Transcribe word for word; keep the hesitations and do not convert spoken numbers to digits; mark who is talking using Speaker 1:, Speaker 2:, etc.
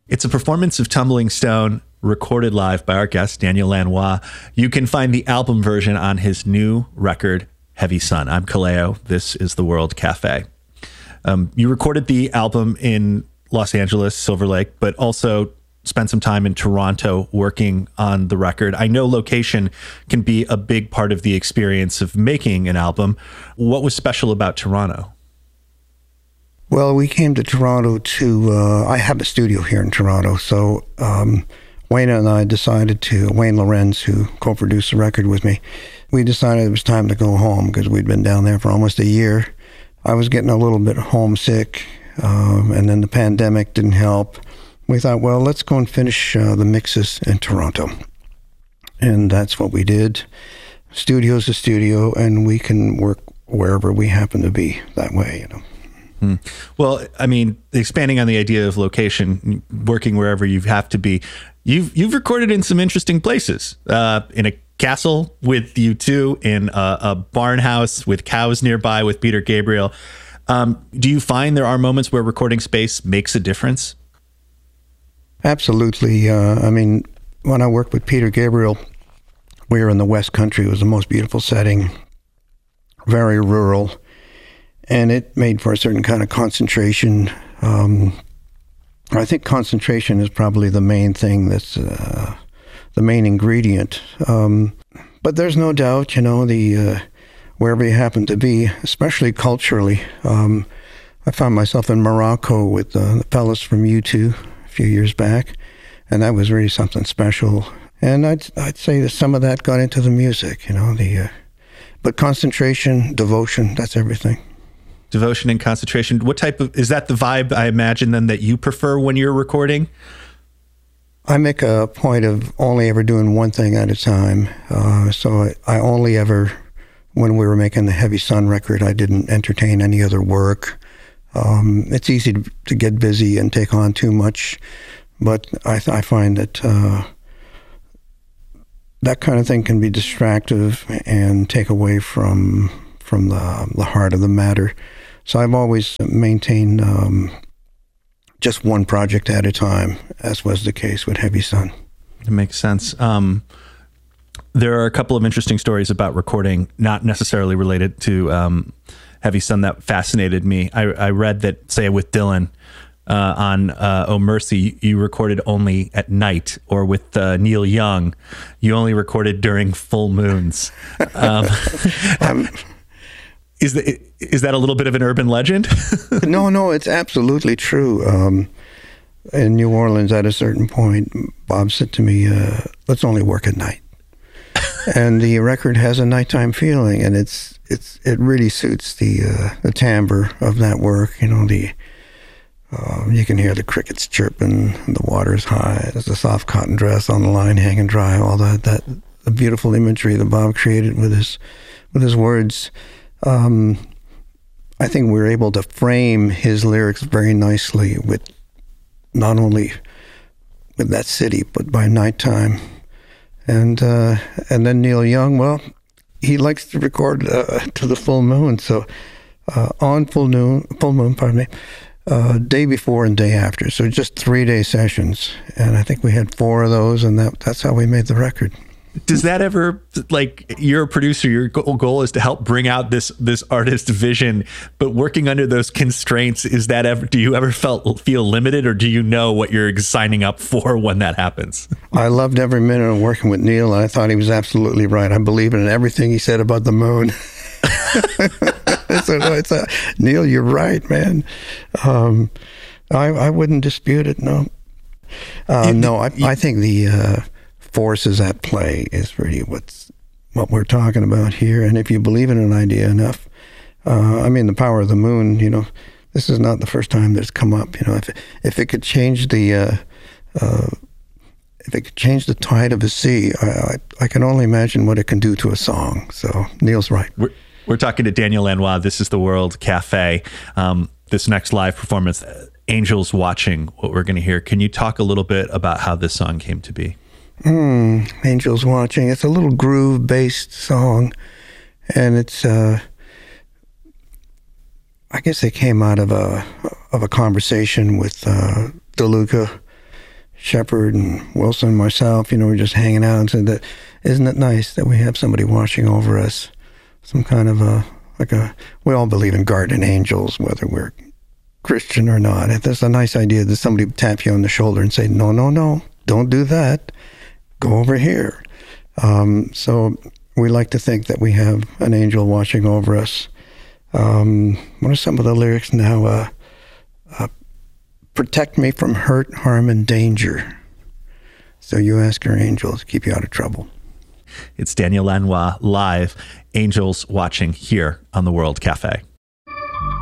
Speaker 1: It's a performance of Tumbling Stone, recorded live by our guest, Daniel Lanois. You can find the album version on his new record, Heavy Sun. I'm Kaleo. This is The World Cafe. Um, you recorded the album in Los Angeles, Silver Lake, but also spent some time in Toronto working on the record. I know location can be a big part of the experience of making an album. What was special about Toronto?
Speaker 2: Well, we came to Toronto to, uh, I have a studio here in Toronto, so um, Wayne and I decided to, Wayne Lorenz, who co-produced the record with me, we decided it was time to go home because we'd been down there for almost a year. I was getting a little bit homesick, um, and then the pandemic didn't help. We thought, well, let's go and finish uh, the mixes in Toronto. And that's what we did. Studio's a studio, and we can work wherever we happen to be that way, you know.
Speaker 1: Hmm. Well, I mean, expanding on the idea of location, working wherever you have to be, you've you've recorded in some interesting places. Uh, in a castle with U two, in a, a barn house with cows nearby with Peter Gabriel. Um, do you find there are moments where recording space makes a difference?
Speaker 2: Absolutely. Uh, I mean, when I worked with Peter Gabriel, we were in the West Country. It was the most beautiful setting, very rural, and it made for a certain kind of concentration. Um, I think concentration is probably the main thing that's uh, the main ingredient. Um, but there's no doubt, you know, the uh, wherever you happen to be, especially culturally. Um, I found myself in Morocco with uh, the fellas from U two a few years back, and that was really something special. And I'd I'd say that some of that got into the music, you know. The uh, but concentration, devotion, that's everything.
Speaker 1: Devotion and concentration. What type of, is that the vibe I imagine then that you prefer when you're recording?
Speaker 2: I make a point of only ever doing one thing at a time. Uh, so I, I only ever, when we were making the Heavy Sun record, I didn't entertain any other work. Um, it's easy to, to get busy and take on too much, but I, I find that uh, that kind of thing can be distractive and take away from from the the heart of the matter. So I've always maintained um, just one project at a time, as was the case with Heavy Sun.
Speaker 1: It makes sense. Um, there are a couple of interesting stories about recording, not necessarily related to um, Heavy Sun, that fascinated me. I, I read that, say, with Dylan uh, on uh, Oh Mercy, you recorded only at night, or with uh, Neil Young, you only recorded during full moons. Um, um, Is that, is that a little bit of an urban legend?
Speaker 2: No, no, it's absolutely true. Um, in New Orleans, at a certain point, Bob said to me, uh, let's only work at night. And the record has a nighttime feeling, and it's it's it really suits the uh, the timbre of that work. You know, the uh, you can hear the crickets chirping, the water's high, there's a soft cotton dress on the line hanging dry, all that, that the beautiful imagery that Bob created with his with his words. Um, I think we were able to frame his lyrics very nicely with not only with that city, but by nighttime. And uh, and then Neil Young, well, he likes to record uh, to the full moon. So uh, on full moon, full moon, pardon me, uh, day before and day after. So just three day sessions. And I think we had four of those, and that that's how we made the record.
Speaker 1: Does that ever, like, you're a producer, your goal is to help bring out this this artist vision, but working under those constraints, is that ever, do you ever felt feel limited, or do you know what you're signing up for when that happens?
Speaker 2: I loved every minute of working with Neil, and I thought he was absolutely right. I believe in everything he said about the moon. So, it's a, Neil, you're right, man. Um, I, I wouldn't dispute it, no. Uh, no, I, I think the... Uh, forces at play is really what's what we're talking about here. And if you believe in an idea enough, uh, I mean, the power of the moon, you know, this is not the first time that it's come up. You know, if if it could change the uh, uh, if it could change the tide of a sea, I, I I can only imagine what it can do to a song. So Neil's right.
Speaker 1: We're, we're talking to Daniel Lanois. This is The World Cafe. Um, this next live performance, Angels Watching, what we're going to hear. Can you talk a little bit about how this song came to be?
Speaker 2: Mm, Angels Watching. It's a little groove-based song, and it's, uh, I guess it came out of a of a conversation with uh, DeLuca, Shepard and Wilson and myself, you know, we're just hanging out and said that, isn't it nice that we have somebody watching over us? Some kind of a, like a, we all believe in guardian angels, whether we're Christian or not. It's a nice idea that somebody would tap you on the shoulder and say, no, no, no, don't do that. Go over here. Um, so we like to think that we have an angel watching over us. Um, what are some of the lyrics now? Uh, uh, protect me from hurt, harm, and danger. So you ask your angels to keep you out of trouble.
Speaker 1: It's Daniel Lanois live, Angels Watching, here on the World Cafe.